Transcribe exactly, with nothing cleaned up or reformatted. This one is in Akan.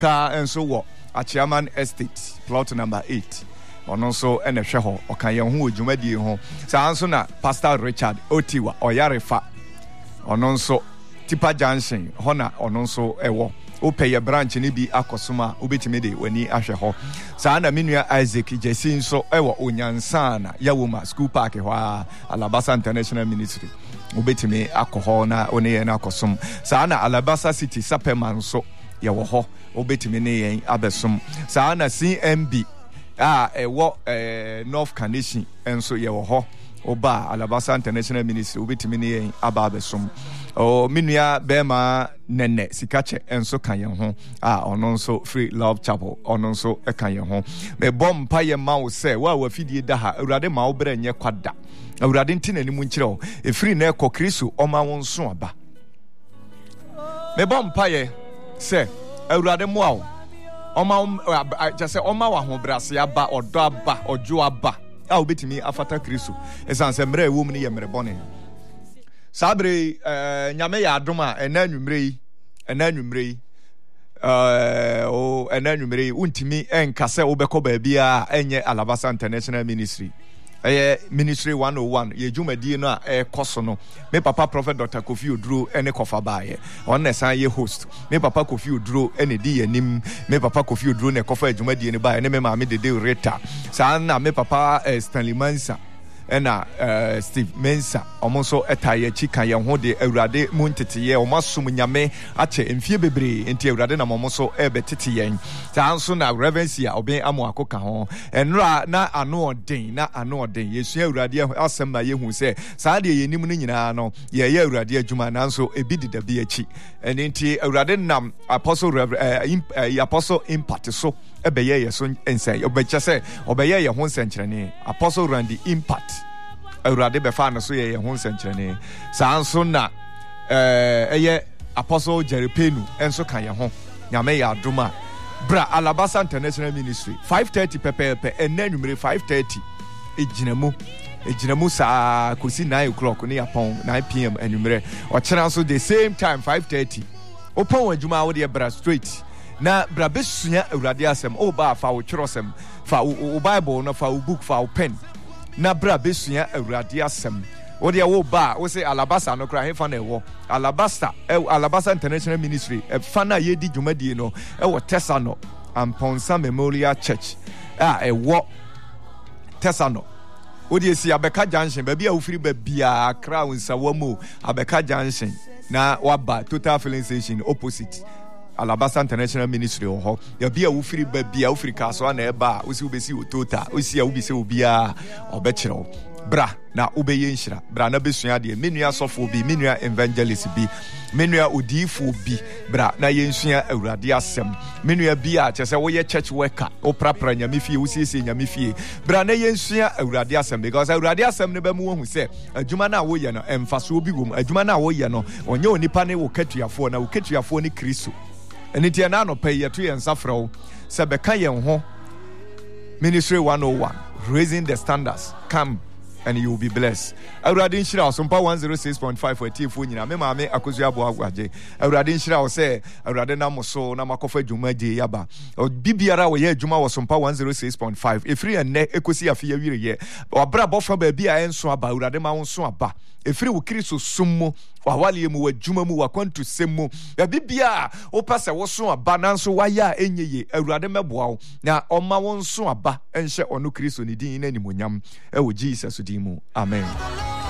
ka enso wo Achiaman Estate plot number eight ono so ene hwe ho okan ye ho odwumadie ho saa nso na Pastor Richard Otiwa Oyarefa ono nso Tipa Junction ho na ono nso ewo opeye branch ni bi akosoma obetime de wani ahwe ho saa na menua Isaac Jesse nso ewo onyansa na yawoma school park ho Alabasa International Ministry obetime akoho na one na akosom saa na Alabasa City Sapema nso yewo ho obetime ne yen abesom saa na C M B ah ewo eh North Carnation enso yewo ho oba Alabasa International Ministry obetime ne yen aba abesom o minua bema nene sikache enso kan yen ho ah ono nso Free Love Chapel ono nso e kan yen ho me bom pa ye ma wo se wa wa fidie da ha awurade ma wo bra nye kwada awurade ntina ni mu nkire o e free na ekọ Kristo oma won so aba me bom pa ye se awurade mo awo oma ja se oma wa ho brase aba odo aba ojo aba a obetimi afata Kristo esanse mra ewo mu ne ye mre bone sabre eh nyame ya adoma ena nwumre yi ena nwumre yi eh o ena nwumre yi untimi enkase obekọ ba bia enye Alabasa International Ministry eh Ministry one oh one ye dwumadie no a ekoso no me papa Prophet Doctor Kofi Oduro ene kofa baaye on na san ye host me papa Kofi Oduro ene di yanim me papa Kofi Oduro ne kofa dwumadie ne baaye ne me ma me dede reta sa na me papa eh, Stanley Mansa ena uh, Steve Mensa omonso etaye chika ye ho de awurade mu nteteye omasum nyame ache emfie bebre enti awurade na momonso ebetete yen tanso na reverence a oben amo akoka ho enra na ano odin na ano odin yesu awurade asem na yehu se saa de yenim no nyina no ye ye awurade adwuma nanso ebi dida bi achi enti awurade nam apostle uh, imp, uh, apostle impact so ebeye ye so ensay obeche se obeye ye ho nsenkyerene Apostle Randy Impact awurade befa na so ye ye ho nsenkyerene saa nso na eh eye Apostle Jerry Penu enso kan ye ho nyame ya adoma bra Alabasa International Ministry five thirty pepepe enanumere five thirty ejinamu ejinamu saa kosi nine o'clock ne yapon nine p m enumere ochera so the same time five thirty opon adwuma wo de bra straight na bra besua awurade asem o ba fa wo twerosem fa wo Bible no fa wo book fa wo pen na bra besua awurade asem wo de wo ba wo say Alabasa no kra hefa na ewo Alabasa Alabasa International Ministry e fa na ye di dwumadie no e wo Tesano Amponsa Memorial Church ah e wo Tesano wo de si Abeka Junction ba bia wo firi ba bia kra unsa wo mu Abeka Junction na waba Total Filling Station opposite Alabasa International Ministry ho ya bia wo firi ba bia wo firi kaso na eba wo si wo besi wo Total wo si ya wo bi se wo bia obekere bra na ubeye nshira bra na besua de menua sofo bi menua evangelist bi menua odifo bi bra na yensua awurade asem menua bi a chese wo ye church worker o prapra nyame fie wo siesie nyame fie bra na yensua awurade asem because awurade asem ne ba mu hu se adwuma na wo ye no emfaso bi wom adwuma na wo ye no onye onipa ne wo katuafo na wo katuafo ne Kristo enitia na no pay yeto ye nsafrɛw se beka ye ho Ministry one oh one raising the standards come and you will be blessed. Awurade nhyira osompa one oh six point five for tifo nyina me maame akozu abo agwaje. Awurade nhyira o se awurade na moso na makofa dwuma je yaba. Bibiara wo ye adwuma wo sompa one oh six point five. Efiri enne ekosi afi ya wire ye. Obra bofa ba bia enso aba awurade ma wo nso aba. Efiri wo Kristo summo wawale mu wadwuma mu wakwantu semmu. Bibia o pese wo so aba nanso waya enyeye awurade meboa wo na oma wo nso aba enhye ono Kristo ni din na nimonyam e wo Jesus dimu amen.